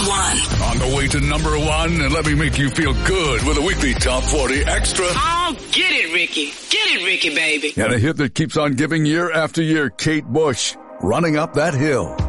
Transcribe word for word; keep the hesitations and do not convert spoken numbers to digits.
one. On the way to number one, and let me make you feel good with a weekly Top forty Extra. Oh, get it, Ricky. Get it, Ricky, baby. And a hit that keeps on giving year after year, Kate Bush, Running Up That Hill.